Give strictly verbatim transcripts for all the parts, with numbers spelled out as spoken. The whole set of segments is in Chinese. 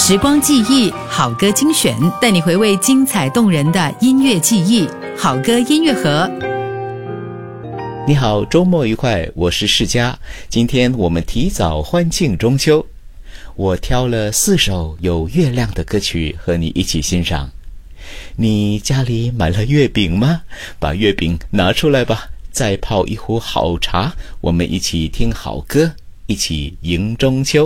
时光记忆好歌精选，带你回味精彩动人的音乐记忆。好歌音乐盒。 你好，周末愉快，我是世嘉。今天我们提早欢庆中秋，我挑了四首有月亮的歌曲和你一起欣赏。你家里买了月饼吗？把月饼拿出来吧，再泡一壶好茶，我们一起听好歌，一起迎中秋。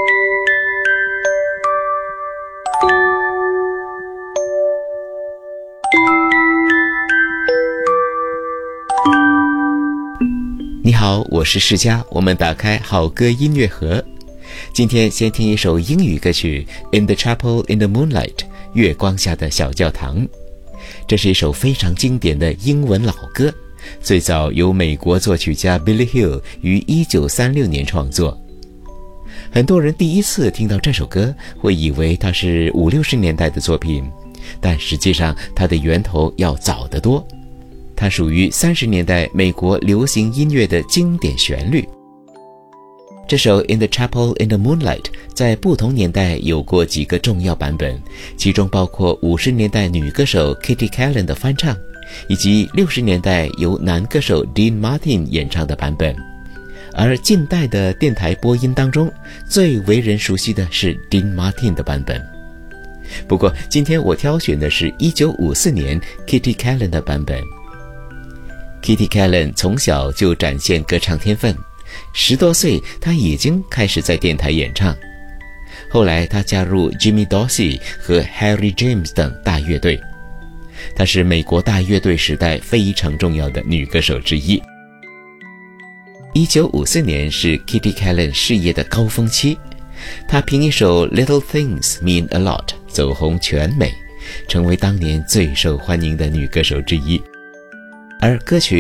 你好，我是世嘉，我们打开好歌音乐盒。今天先听一首英语歌曲 In the Chapel in the Moonlight， 月光下的小教堂。这是一首非常经典的英文老歌，最早由美国作曲家 Billy Hill 于一九三六年创作。很多人第一次听到这首歌会以为它是五六十年代的作品，但实际上它的源头要早得多。它属于三十年代美国流行音乐的经典旋律。这首 In the Chapel in the Moonlight 在不同年代有过几个重要版本，其中包括五十年代女歌手 Kitty Kallen 的翻唱，以及六十年代由男歌手 Dean Martin 演唱的版本。而近代的电台播音当中，最为人熟悉的是 Dean Martin 的版本。不过今天我挑选的是一九五四年 Kitty Kallen 的版本。Kitty Kallen 从小就展现歌唱天分，十多岁她已经开始在电台演唱。后来她加入 Jimmy Dorsey 和 Harry James 等大乐队，她是美国大乐队时代非常重要的女歌手之一。一九五四年是 Kitty Kallen 事业的高峰期，她凭一首 Little Things Mean a Lot 走红全美，成为当年最受欢迎的女歌手之一。而歌曲